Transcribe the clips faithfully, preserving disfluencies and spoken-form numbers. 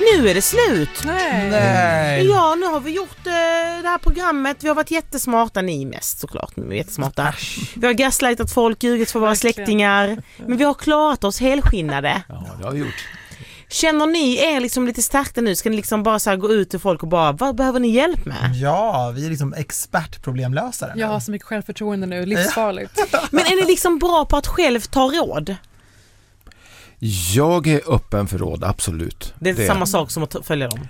Nu är det slut. Nej. Nej. Ja, nu har vi gjort uh, det här programmet. Vi har varit jättesmarta, ni mest såklart. Vi är jättesmarta. Vi har gaslightat folk, ljugit för våra släktingar. Men vi har klarat oss helskinnade. Ja, det har vi gjort. Känner ni er liksom lite starka nu? Ska ni liksom bara så här gå ut till folk och bara, vad behöver ni hjälp med? Ja, vi är liksom expertproblemlösare. Jag har så mycket självförtroende nu, livsfarligt. Men är ni liksom bra på att själv ta råd? Jag är öppen för råd, absolut. Det är det. Samma sak som att följa dem.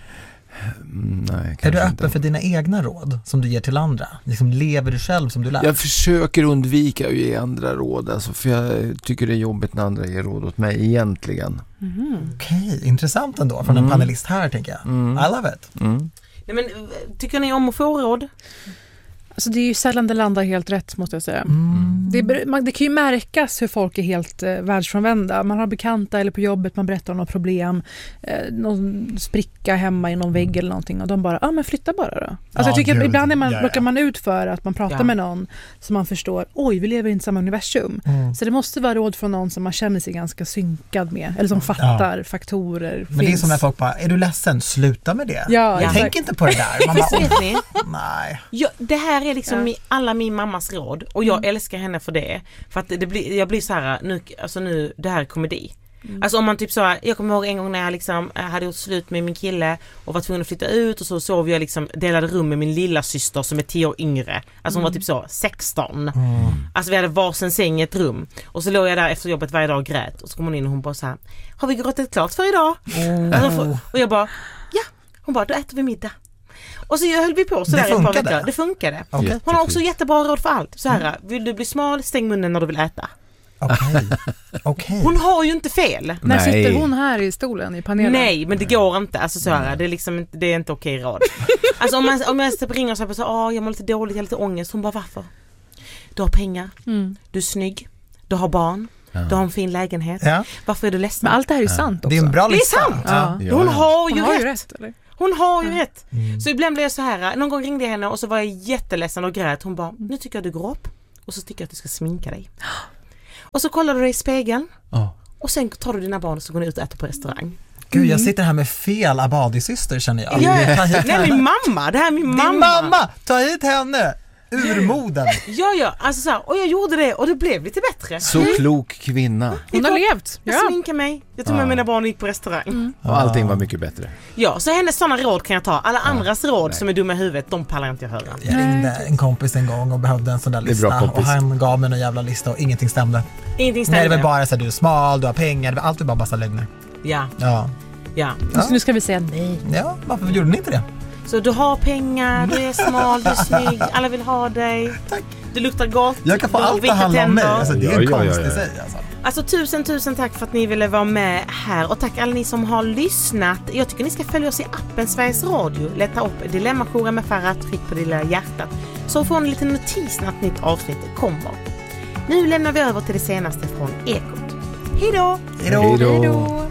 Nej, är du öppen inte. för dina egna råd som du ger till andra? Liksom lever du själv som du lär? Jag försöker undvika att ge andra råd, alltså, för jag tycker det är jobbigt när andra ger råd åt mig egentligen. Mm. Okej, okay, intressant ändå från mm. en panelist här, tänker jag. Mm. I love it. Mm. Nej, men, tycker ni om att få råd? Alltså det är ju sällan det landar helt rätt, måste jag säga. Mm. Det, man, det kan ju märkas hur folk är helt eh, världsfrånvända. Man har bekanta eller på jobbet, man berättar om något problem, eh, någon spricka hemma i någon vägg eller någonting, och de bara, ja ah, men flytta bara då. Alltså ja, jag tycker gud. att ibland är man, ja, ja. råkar man ut för att man pratar ja. med någon som man förstår, oj, vi lever i samma universum. Mm. Så det måste vara råd från någon som man känner sig ganska synkad med, eller som fattar ja. faktorer. Men finns. Det är som när folk bara, är du ledsen? Sluta med det. Ja, jag tänker inte på det där. Man bara, vet ni? Nej. Ja, det här är liksom ja. alla min mammas råd, och jag mm. älskar henne för det. För att det blir, jag blir så här, nu, alltså nu, det här är komedi. Mm. Alltså om man typ så, jag kommer ihåg en gång när jag liksom hade gjort slut med min kille och var tvungen att flytta ut, och så sov jag liksom, delade rum med min lilla syster som är tio år yngre. Alltså hon mm. var typ så sexton. Mm. Alltså vi hade varsin säng i ett rum, och så låg jag där efter jobbet varje dag och grät, och så kom hon in och hon bara så här, har vi gråtit klart för idag? Oh. Och jag bara, ja. Hon bara, då äter vi middag. Och så höll vi på så där ett par veckor. Det funkade. Okay. Hon har också jättebra råd för allt. Så här, vill du bli smal, stäng munnen när du vill äta. Okay. Okay. Hon har ju inte fel. Nej. När sitter hon här i stolen i panelen? Nej, men det går inte. Alltså så här, det är liksom det är inte okej råd. Alltså om man om jag typ ringer och säger så, åh, jag mår lite dåligt, jag har lite ångest. Hon bara, varför? Du har pengar. Mm. Du är snygg. Du har barn. Ja. Du har en fin lägenhet. Ja. Varför är du ledsen? Men allt det här är ju ja. sant också. Det är en bra lista. Det är sant. Ja. Ja. Hon har ju hon har rätt. Ju rätt eller? Hon har ju mm. rätt. Mm. Så ibland blev jag så här, någon gång ringde jag henne och så var jag jätteledsen och grät. Hon bara, nu tycker jag du går upp och så tycker jag att du ska sminka dig. Och så kollar du dig i spegeln oh. och sen tar du dina barn och så går ni ut och äter på restaurang. Gud, jag sitter här med fel Abadi-syster, känner jag. Ja, nej, min mamma. Det här är min mamma. Din mamma! Ta hit henne! Urmoden. Ja, ja. Alltså så här, och jag gjorde det och det blev lite bättre. Så mm. klok kvinna. Hon har levt. Jag ja. sminkade mig. Jag tog med ja. mina barn och gick på restaurang. Mm. Och allting var mycket bättre. Ja, så hennes sådana råd kan jag ta. Alla ja. andras råd nej. som är dumma i huvudet, de pallar inte jag höra. Jag ringde en kompis en gång och behövde en sån där lista. Och han gav mig en jävla lista och ingenting stämde. Ingenting stämde. Nej, det var bara så att du är smal, du har pengar. Det var alltid bara massa lögner. Ja. Ja. Ja. ja. Så nu ska vi säga nej. Ja, varför gjorde ni inte det? Så du har pengar, du är smal, du är snygg, alla vill ha dig. Tack. Du luktar gott. Jag kan få allt det handla om mig. Alltså, det är en ja, konstig ja, ja. sig. Alltså. alltså tusen, tusen tack för att ni ville vara med här. Och tack alla ni som har lyssnat. Jag tycker ni ska följa oss i appen Sveriges Radio. Leta upp Dilemmajouren med Farah, tryck på det lilla hjärtat. Så får ni lite notis när ett nytt avsnitt kommer. Nu lämnar vi över till det senaste från Ekot. Hej då! Hej då! Hej då!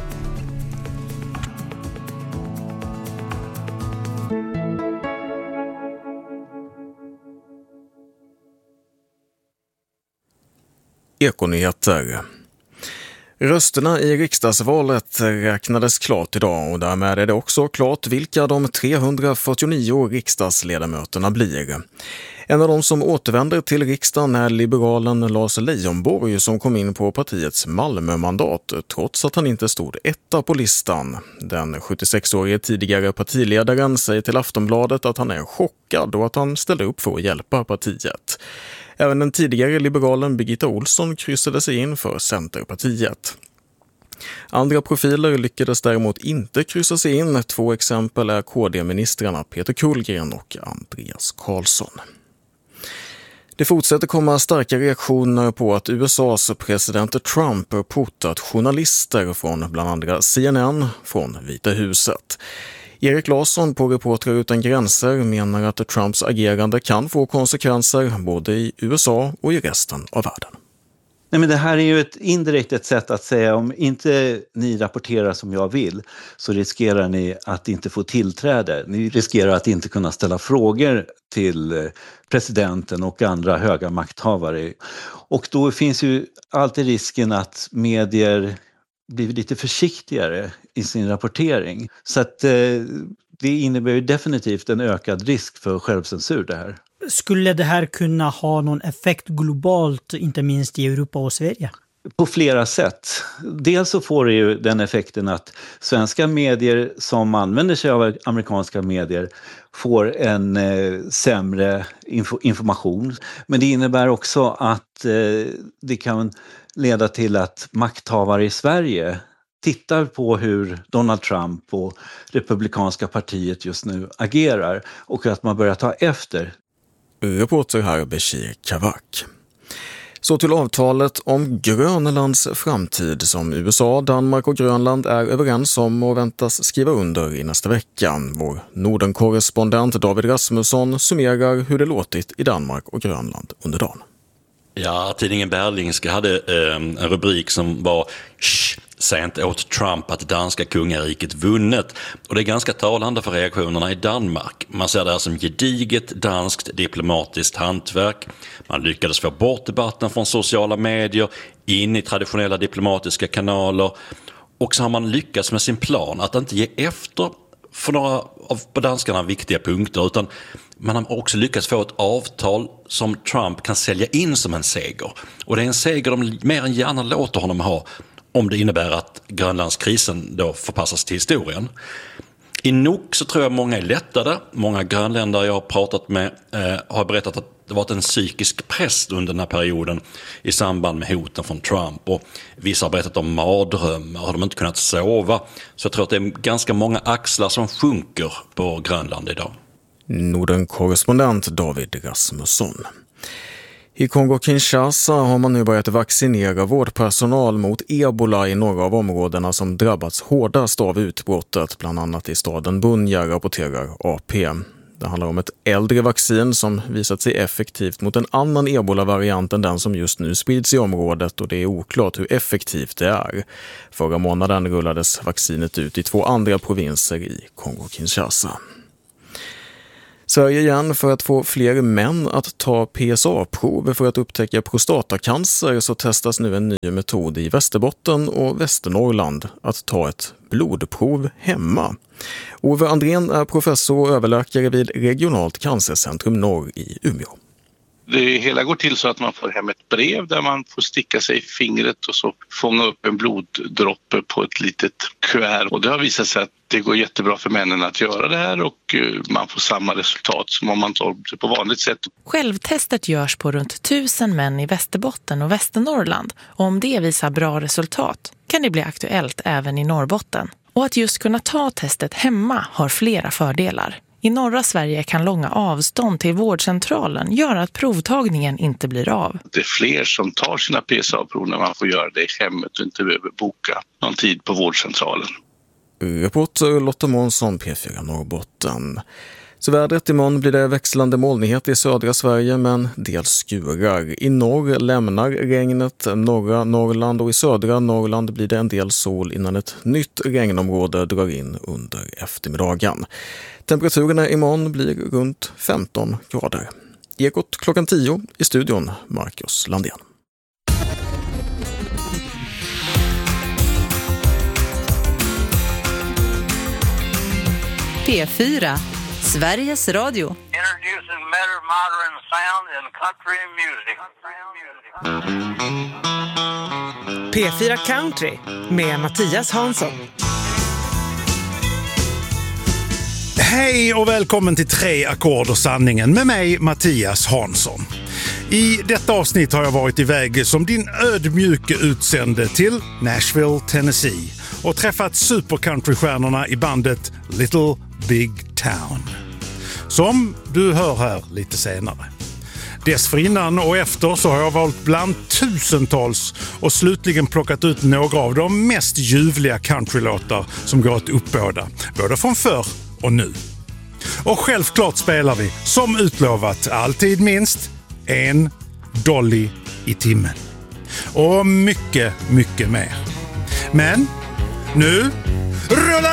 Ekonyheter. Rösterna i riksdagsvalet räknades klart idag och därmed är det också klart vilka de trehundrafyrtionio riksdagsledamöterna blir. En av de som återvänder till riksdagen är liberalen Lars Leijonborg som kom in på partiets Malmömandat trots att han inte stod etta på listan. Den sjuttiosexårige tidigare partiledaren säger till Aftonbladet att han är chockad och att han ställer upp för att hjälpa partiet. Även den tidigare liberalen Birgitta Olsson kryssade sig in för Centerpartiet. Andra profiler lyckades däremot inte kryssa sig in. Två exempel är K D-ministrarna Peter Kullgren och Andreas Karlsson. Det fortsätter komma starka reaktioner på att U S A:s president Trump portat journalister från bland andra C N N från Vita huset. Erik Larsson på Reportrar utan gränser menar att Trumps agerande kan få konsekvenser både i U S A och i resten av världen. Nej, men det här är ju ett indirekt ett sätt att säga om inte ni rapporterar som jag vill så riskerar ni att inte få tillträde. Ni riskerar att inte kunna ställa frågor till presidenten och andra höga makthavare. Och då finns ju alltid risken att medier blivit lite försiktigare i sin rapportering. Så att eh, det innebär ju definitivt en ökad risk för självcensur det här. Skulle det här kunna ha någon effekt globalt, inte minst i Europa och Sverige? På flera sätt. Dels så får det ju den effekten att svenska medier som använder sig av amerikanska medier får en eh, sämre info- information. Men det innebär också att eh, det kan leda till att makthavare i Sverige tittar på hur Donald Trump och Republikanska partiet just nu agerar och att man börjar ta efter. Reporter här Bashir Kavak. Så till avtalet om Grönlands framtid som U S A, Danmark och Grönland är överens om och väntas skriva under i nästa vecka. Vår Norden-korrespondent David Rasmusson summerar hur det låtit i Danmark och Grönland under dagen. Ja, tidningen Berlingske hade eh, en rubrik som var "Shh, säg inte åt Trump att danska kungariket vunnet". Och det är ganska talande för reaktionerna i Danmark. Man ser det här som gediget danskt diplomatiskt hantverk. Man lyckades få bort debatten från sociala medier, in i traditionella diplomatiska kanaler. Och så har man lyckats med sin plan att inte ge efter för några av på danskarna viktiga punkter, utan man har också lyckats få ett avtal som Trump kan sälja in som en seger. Och det är en seger de mer än gärna låter honom ha om det innebär att Grönlandskrisen då förpassas till historien. I Nuuk så tror jag många är lättade. Många grönländare jag har pratat med eh, har berättat att det varit en psykisk press under den här perioden i samband med hoten från Trump. Och vissa har berättat om mardrömmar, har de inte kunnat sova. Så jag tror att det är ganska många axlar som sjunker på Grönland idag. Norden-korrespondent David Rasmusson. I Kongo-Kinshasa har man nu börjat vaccinera vårdpersonal mot ebola i några av områdena som drabbats hårdast av utbrottet, bland annat i staden Bunia, rapporterar A P. Det handlar om ett äldre vaccin som visat sig effektivt mot en annan ebola-variant än den som just nu sprids i området, och det är oklart hur effektivt det är. Förra månaden rullades vaccinet ut i två andra provinser i Kongo-Kinshasa. Sverige igen, för att få fler män att ta P S A-prov för att upptäcka prostatacancer så testas nu en ny metod i Västerbotten och Västernorrland att ta ett blodprov hemma. Ove Andrén är professor och överläkare vid Regionalt cancercentrum Norr i Umeå. Det hela går till så att man får hem ett brev där man får sticka sig i fingret och så fånga upp en bloddroppe på ett litet kuvert. Och det har visat sig att det går jättebra för männen att göra det här och man får samma resultat som om man tar det på vanligt sätt. Självtestet görs på runt tusen män i Västerbotten och Västernorrland, och om det visar bra resultat kan det bli aktuellt även i Norrbotten. Och att just kunna ta testet hemma har flera fördelar. I norra Sverige kan långa avstånd till vårdcentralen göra att provtagningen inte blir av. Det är fler som tar sina P S A-prov när man får göra det i hemmet och inte behöver boka någon tid på vårdcentralen. Reporter Lotta Månsson, P fyra Norrbotten. Så vädret imorgon blir det växlande molnighet i södra Sverige, men dels skurar. I norr lämnar regnet norra Norrland och i södra Norrland blir det en del sol innan ett nytt regnområde drar in under eftermiddagen. Temperaturerna imorgon blir runt femton grader. Ekot klockan tio i studion, Marcus Landén. P fyra, Sveriges Radio. Introducing better modern sound in country music. P fyra Country med Mattias Hansson. Hej och välkommen till Tre ackord och sanningen med mig, Mattias Hansson. I detta avsnitt har jag varit iväg som din ödmjuke utsände till Nashville, Tennessee och träffat supercountrystjärnorna i bandet Little Big Town. Som du hör här lite senare. Dessförinnan och efter så har jag valt bland tusentals och slutligen plockat ut några av de mest ljuvliga countrylåtar som går att uppbåda, både från förr och nu. Och självklart spelar vi, som utlovat, alltid minst en dolly i timmen. Och mycket, mycket mer. Men nu rullar